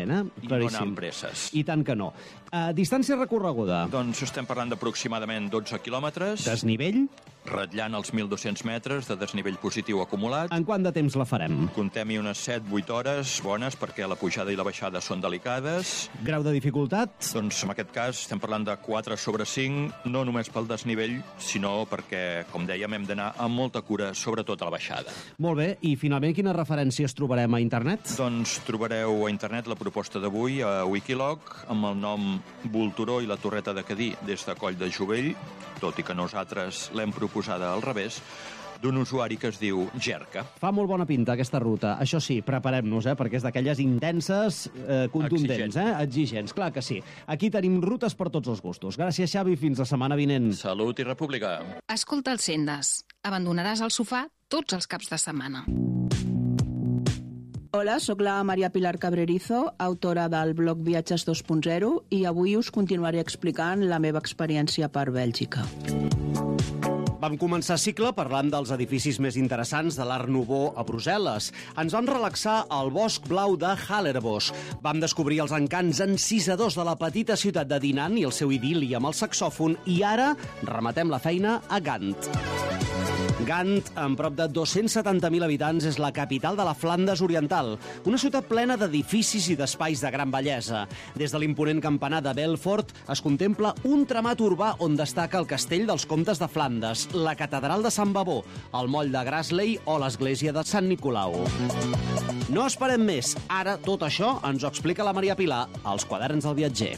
I no anar amb presses. I tant que no. Distància recorreguda. Doncs estem parlant d'aproximadament 12 quilòmetres. Desnivell? Ratllant els 1.200 metres de desnivell positiu acumulat. En quant de temps la farem? Contem-hi unes 7-8 hores bones perquè la pujada i la baixada són delicades. Grau de dificultat? Doncs en aquest cas estem parlant de 4/5, no només pel desnivell, sinó perquè, com dèiem, hem d'anar amb molta cura, sobretot a la baixada. Molt bé, i finalment quines referències trobarem a internet? Doncs trobareu a internet la proposta d'avui a Wikiloc amb el nom Volturó i la Torreta de Cadí des de Coll de Jovell, tot i que nosaltres l'hem proposada al revés, d'un usuari que es diu Jerka. Fa molt bona pinta aquesta ruta. Això sí, preparem-nos, perquè és d'aquelles intenses, contundents, exigents, clar que sí. Aquí tenim rutes per tots els gustos. Gràcies, Xavi, fins la setmana vinent. Salut i república. Escolta el Sendes. Abandonaràs el sofà tots els caps de setmana. Hola, sóc la Maria Pilar Cabrerizo, autora del blog Viatges 2.0, i avui us continuaré explicant la meva experiència per Bèlgica. Vam començar cicle parlant dels edificis més interessants de l'Art Nouveau a Brussel·les. Ens vam relaxar al bosc blau de Hallerbosch. Vam descobrir els encants encisadors de la petita ciutat de Dinan i el seu idil·li amb el saxòfon, i ara rematem la feina a Gant. Gant, amb prop de 270.000 habitants, és la capital de la Flandes Oriental, una ciutat plena d'edificis i d'espais de gran bellesa. Des de l'imponent campanar de Belfort es contempla un tramat urbà on destaca el castell dels comtes de Flandes, la catedral de Sant Bavó, el moll de Grasley o l'església de Sant Nicolau. No esperem més. Ara tot això ens ho explica la Maria Pilar als quaderns del viatger.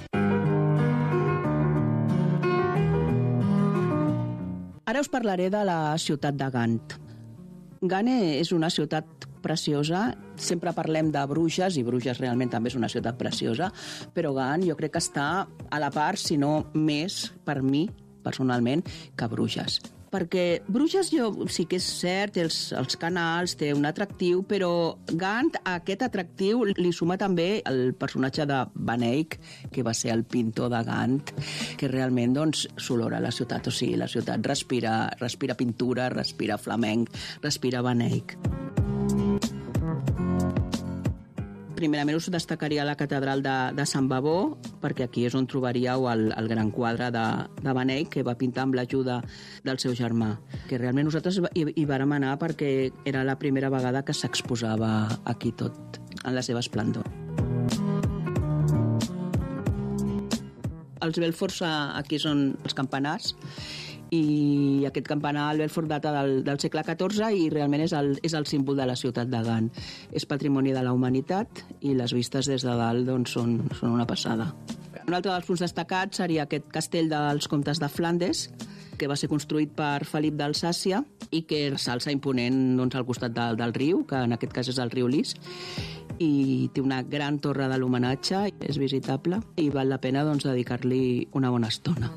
Ara us parlaré de la ciutat de Gant. Gant és una ciutat preciosa. Sempre parlem de Bruges, i Bruges realment també és una ciutat preciosa, però Gant jo crec que està a la part, si no més, per mi, personalment, que Bruges. Perquè Bruges sí que és cert, els canals, té un atractiu, però Gant, a aquest atractiu, li suma també el personatge de Van Eyck, que va ser el pintor de Gant, que realment s'olora la ciutat. O sigui, la ciutat respira pintura, respira flamenc, respira Van Eyck. Primerament us destacaria la catedral de Sant Bavó, perquè aquí és on trobaríeu el gran quadre de Van Eyck, que va pintar amb l'ajuda del seu germà. Que realment nosaltres hi vàrem anar perquè era la primera vegada que s'exposava aquí tot, en la seva esplendor. Els Belforts aquí són els campanars, i aquest campanar al Belfort data del segle XIV i realment és el símbol de la ciutat de Gant. És patrimoni de la humanitat i les vistes des de dalt són una passada. Un altre dels punts destacats seria aquest castell dels comtes de Flandes, que va ser construït per Felip d'Alsàcia i que s'alça imponent al costat del riu, que en aquest cas és el riu Lis, i té una gran torre de l'homenatge, és visitable i val la pena dedicar-li una bona estona.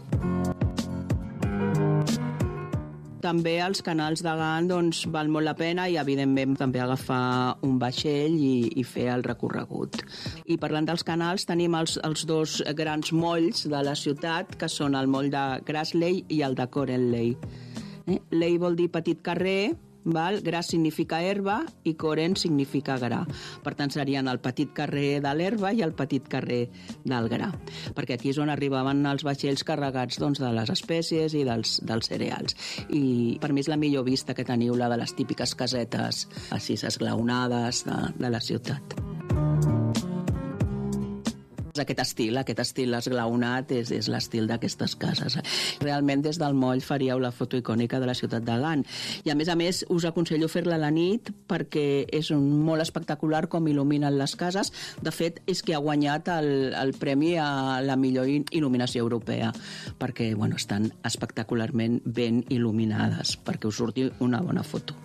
També els canals de Gant val molt la pena i evidentment també agafar un vaixell i fer el recorregut. I parlant dels canals tenim els dos grans molls de la ciutat, que són el moll de Grasley i el de Korenley. Ley vol dir petit carrer, Gras significa herba i Koren significa gra. Per tant, serien el petit carrer de l'herba i el petit carrer del gra. Perquè aquí és on arribaven els vaixells carregats de les espècies i dels cereals. I per mi és la millor vista que teniu, la de les típiques casetes així esglaonades de la ciutat. Aquest estil esglaonat és l'estil d'aquestes cases. Realment des del moll faríeu la foto icònica de la ciutat de Gant. I a més us aconsello fer-la a la nit perquè és molt espectacular com il·luminen les cases. De fet, és que ha guanyat el premi a la millor il·luminació europea perquè estan espectacularment ben il·luminades perquè us surti una bona foto.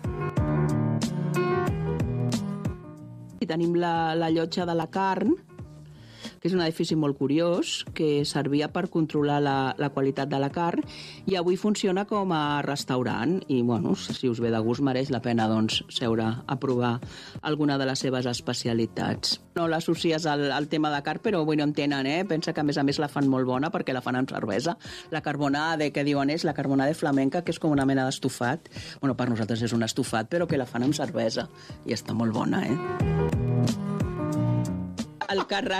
I tenim la llotja de la carn, que és un edifici molt curiós, que servia per controlar la qualitat de la carn i avui funciona com a restaurant i, si us ve de gust, mereix la pena seure a provar alguna de les seves especialitats. No l'associes al tema de carn, però avui no en tenen, Pensa que a més la fan molt bona perquè la fan amb cervesa. La carbonade, que diuen és la carbonade flamenca, que és com una mena d'estofat. Per nosaltres és un estofat, però que la fan amb cervesa i està molt bona, el carrer